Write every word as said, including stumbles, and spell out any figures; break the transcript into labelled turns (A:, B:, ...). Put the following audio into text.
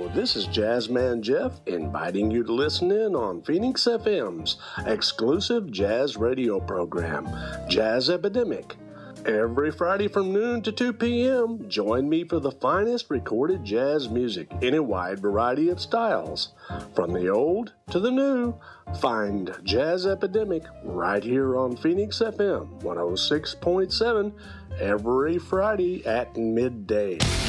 A: this is Jazzman Jeff inviting you to listen in on Phoenix F M's exclusive jazz radio program, Jazz Epidemic. Every Friday from noon to two p.m., join me for the finest recorded jazz music in a wide variety of styles. From the old to the new, find Jazz Epidemic right here on Phoenix F M one oh six point seven every Friday at midday.